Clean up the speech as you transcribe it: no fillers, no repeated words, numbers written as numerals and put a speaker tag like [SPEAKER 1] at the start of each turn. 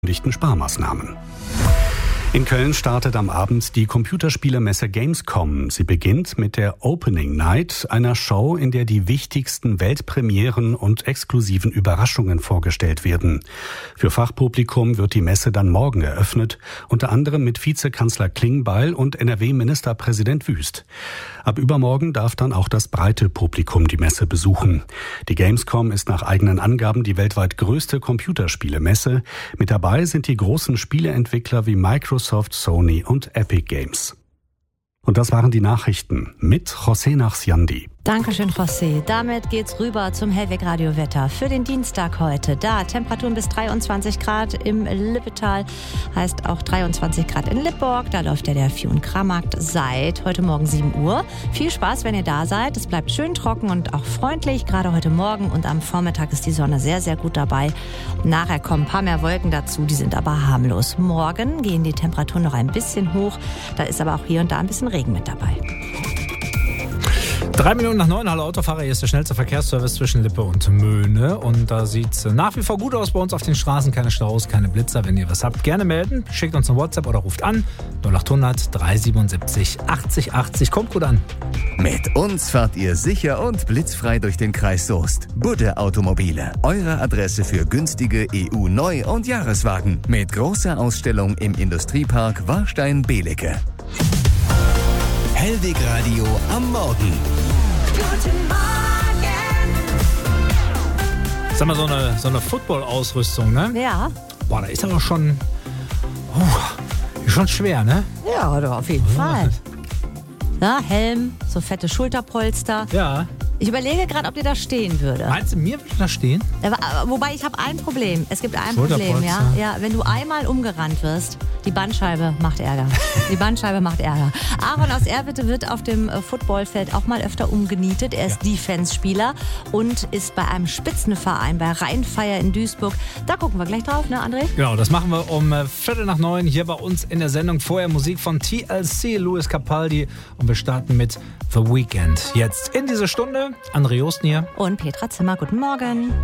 [SPEAKER 1] Sparmaßnahmen. In Köln startet am Abend die Computerspielemesse Gamescom. Sie beginnt mit der Opening Night, einer Show, in der die wichtigsten Weltpremieren und exklusiven Überraschungen vorgestellt werden. Für Fachpublikum wird die Messe dann morgen eröffnet, unter anderem mit Vizekanzler Klingbeil und NRW-Ministerpräsident Wüst. Ab übermorgen darf dann auch das breite Publikum die Messe besuchen. Die Gamescom ist nach eigenen Angaben die weltweit größte Computerspielemesse. Mit dabei sind die großen Spieleentwickler wie Microsoft, Sony und Epic Games. Und das waren die Nachrichten mit José Nachsiandi.
[SPEAKER 2] Dankeschön, José. Damit geht's rüber zum Hellweg-Radio-Wetter für den Dienstag heute. Da Temperaturen bis 23 Grad im Lippetal, heißt auch 23 Grad in Lippborg. Da läuft ja der Vieh- und Krammarkt seit heute Morgen 7 Uhr. Viel Spaß, wenn ihr da seid. Es bleibt schön trocken und auch freundlich. Gerade heute Morgen und am Vormittag ist die Sonne sehr, sehr gut dabei. Nachher kommen ein paar mehr Wolken dazu, die sind aber harmlos. Morgen gehen die Temperaturen noch ein bisschen hoch. Da ist aber auch hier und da ein bisschen Regen mit dabei.
[SPEAKER 3] 3 Minuten nach 9, hallo Autofahrer, hier ist der schnellste Verkehrsservice zwischen Lippe und Möhne. Und da sieht es nach wie vor gut aus bei uns auf den Straßen. Keine Staus, keine Blitzer. Wenn ihr was habt, gerne melden. Schickt uns eine WhatsApp oder ruft an. 0800 377 80 80. Kommt gut an.
[SPEAKER 4] Mit uns fahrt ihr sicher und blitzfrei durch den Kreis Soest. Budde Automobile, eure Adresse für günstige EU-Neu- und Jahreswagen. Mit großer Ausstellung im Industriepark Warstein-Belecke. Hellweg Radio am Morgen.
[SPEAKER 2] Guten Morgen.
[SPEAKER 3] Sag mal, so eine Football-Ausrüstung, ne?
[SPEAKER 2] Ja.
[SPEAKER 3] Boah, da ist aber schon schwer, ne?
[SPEAKER 2] Ja, doch, auf jeden Fall. Ja, Helm, so fette Schulterpolster.
[SPEAKER 3] Ja.
[SPEAKER 2] Ich überlege gerade, ob dir das stehen würde.
[SPEAKER 3] Meinst du, mir würde das stehen?
[SPEAKER 2] Wobei, ich habe ein Problem. Es gibt ein Problem, ja. Ja, wenn du einmal umgerannt wirst, die Bandscheibe macht Ärger. Die Bandscheibe macht Ärger. Aaron aus Erwitte wird auf dem Footballfeld auch mal öfter umgenietet. Er ist Defense-Spieler und ist bei einem Spitzenverein bei Rheinfeier in Duisburg. Da gucken wir gleich drauf, ne, André?
[SPEAKER 3] Genau, das machen wir um 8:45 hier bei uns in der Sendung. Vorher Musik von TLC, Louis Capaldi. Und wir starten mit The Weeknd. Jetzt in diese Stunde André Osten hier.
[SPEAKER 2] Und Petra Zimmer, guten Morgen.